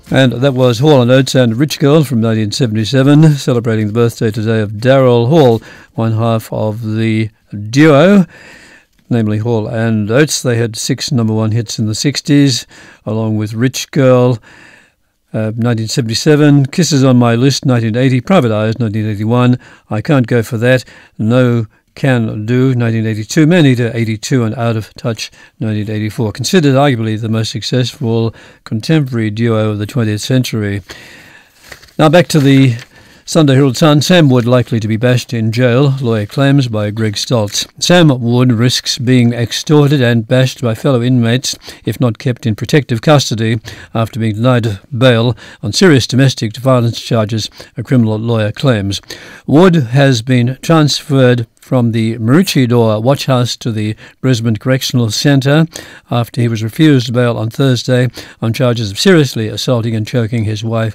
And that was Hall & Oates and Rich Girl from 1977, celebrating the birthday today of Daryl Hall, one half of the duo, namely Hall & Oates. They had 6 number one hits in the 60s, along with Rich Girl, 1977, Kisses on My List, 1980, Private Eyes, 1981, I Can't Go For That, No Can Do, 1982, Maneater, 82, and Out of Touch, 1984. Considered arguably the most successful contemporary duo of the 20th century. Now back to the Sunday Herald Sun. Sam Wood likely to be bashed in jail, lawyer claims by Greg Stoltz. Sam Wood risks being extorted and bashed by fellow inmates if not kept in protective custody after being denied bail on serious domestic violence charges, a criminal lawyer claims. Wood has been transferred from the Maroochydore Watch House to the Brisbane Correctional Centre after he was refused bail on Thursday on charges of seriously assaulting and choking his wife,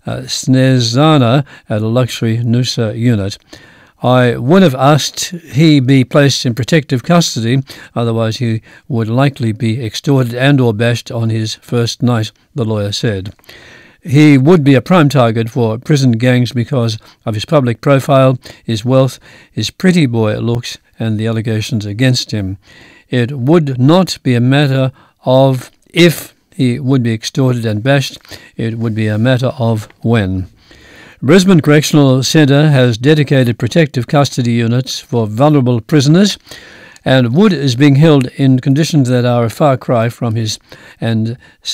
Snezana, at a luxury Noosa unit. I would have asked he be placed in protective custody, otherwise he would likely be extorted and or bashed on his first night, the lawyer said. He would be a prime target for prison gangs because of his public profile, his wealth, his pretty boy looks, and the allegations against him. It would not be a matter of if he would be extorted and bashed, it would be a matter of when. Brisbane Correctional Centre has dedicated protective custody units for vulnerable prisoners, and Wood is being held in conditions that are a far cry from his and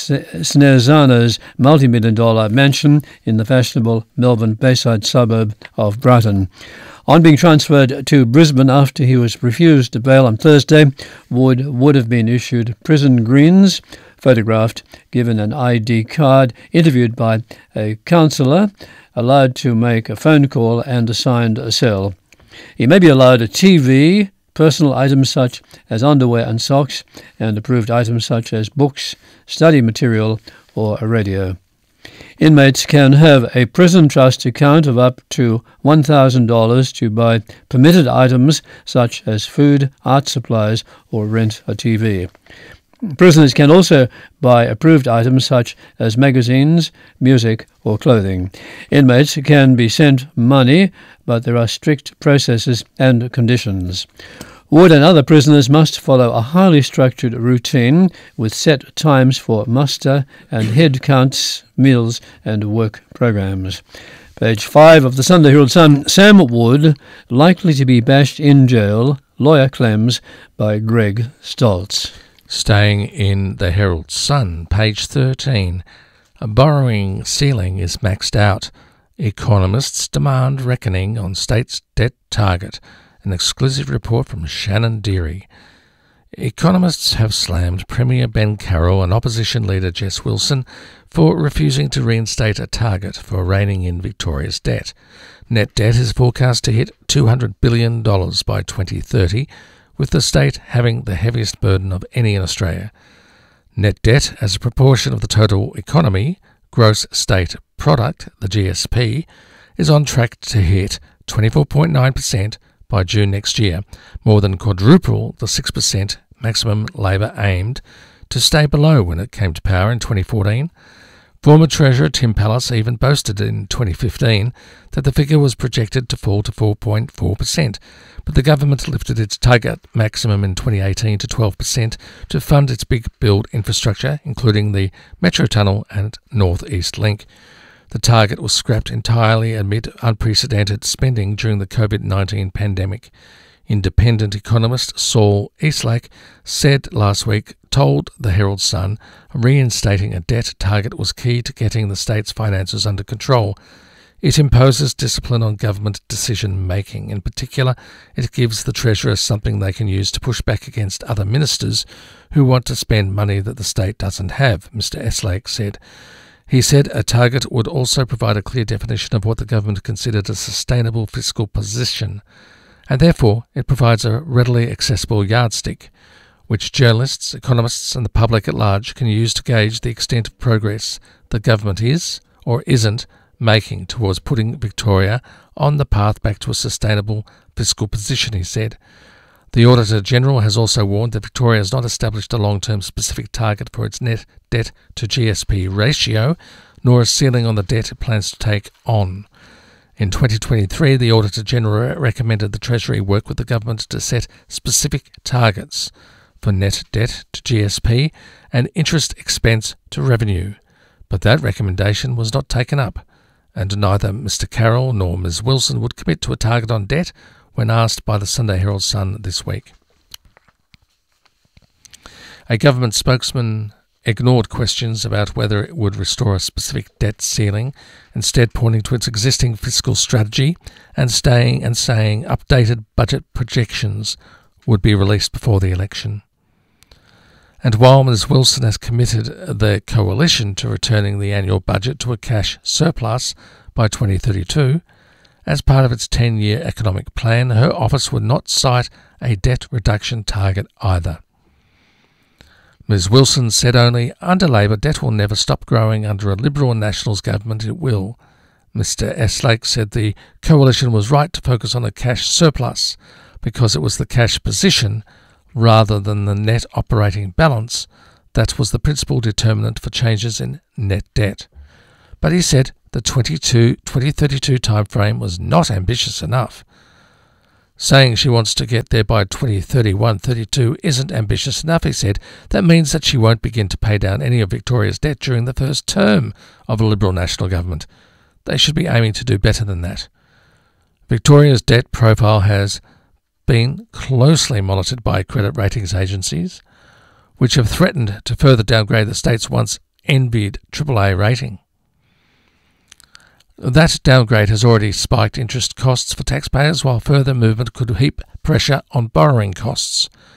Snezana's multi-million-dollar mansion in the fashionable Melbourne Bayside suburb of Brighton. On being transferred to Brisbane after he was refused bail on Thursday, Wood would have been issued prison greens, photographed, given an ID card, interviewed by a counsellor, allowed to make a phone call and assigned a cell. He may be allowed a TV, personal items such as underwear and socks, and approved items such as books, study material, or a radio. Inmates can have a prison trust account of up to $1,000 to buy permitted items such as food, art supplies, or rent a TV. Prisoners can also buy approved items such as magazines, music, or clothing. Inmates can be sent money, but there are strict processes and conditions. Wood and other prisoners must follow a highly structured routine with set times for muster and head counts, meals, and work programs. Page 5 of the Sunday Herald Sun. Sam Wood likely to be bashed in jail, lawyer claims by Greg Stoltz. Staying in the Herald Sun, page 13. A borrowing ceiling is maxed out. Economists demand reckoning on state's debt target. An exclusive report from Shannon Deary. Economists have slammed Premier Ben Carroll and opposition leader Jess Wilson for refusing to reinstate a target for reining in Victoria's debt. Net debt is forecast to hit $200 billion by 2030, with the state having the heaviest burden of any in Australia. Net debt as a proportion of the total economy, gross state product, the GSP, is on track to hit 24.9% by June next year, more than quadruple the 6% maximum Labor aimed to stay below when it came to power in 2014. Former Treasurer Tim Pallas even boasted in 2015 that the figure was projected to fall to 4.4%, but the government lifted its target maximum in 2018 to 12% to fund its big build infrastructure, including the Metro Tunnel and North East Link. The target was scrapped entirely amid unprecedented spending during the COVID-19 pandemic. Independent economist Saul Eastlake said last week, told the Herald Sun, reinstating a debt target was key to getting the state's finances under control. It imposes discipline on government decision-making. In particular, it gives the Treasurer something they can use to push back against other ministers who want to spend money that the state doesn't have, Mr. Eastlake said. He said a target would also provide a clear definition of what the government considered a sustainable fiscal position, and therefore it provides a readily accessible yardstick, which journalists, economists and the public at large can use to gauge the extent of progress the government is, or isn't, making towards putting Victoria on the path back to a sustainable fiscal position, he said. The Auditor-General has also warned that Victoria has not established a long-term specific target for its net debt to GSP ratio, nor a ceiling on the debt it plans to take on. In 2023, the Auditor General recommended the Treasury work with the government to set specific targets for net debt to GSP and interest expense to revenue, but that recommendation was not taken up, and neither Mr Carroll nor Ms Wilson would commit to a target on debt when asked by the Sunday Herald Sun this week. A government spokesman ignored questions about whether it would restore a specific debt ceiling, instead pointing to its existing fiscal strategy and saying updated budget projections would be released before the election. And while Ms Wilson has committed the coalition to returning the annual budget to a cash surplus by 2032, as part of its 10-year economic plan, her office would not cite a debt reduction target either. Ms Wilson said only, under Labor, debt will never stop growing. Under a Liberal and Nationals government, it will. Mr Eslake said the coalition was right to focus on a cash surplus because it was the cash position rather than the net operating balance that was the principal determinant for changes in net debt. But he said the 2032 timeframe was not ambitious enough. Saying she wants to get there by 2031-32 isn't ambitious enough, he said. That means that she won't begin to pay down any of Victoria's debt during the first term of a Liberal National government. They should be aiming to do better than that. Victoria's debt profile has been closely monitored by credit ratings agencies, which have threatened to further downgrade the state's once envied AAA rating. That downgrade has already spiked interest costs for taxpayers, while further movement could heap pressure on borrowing costs.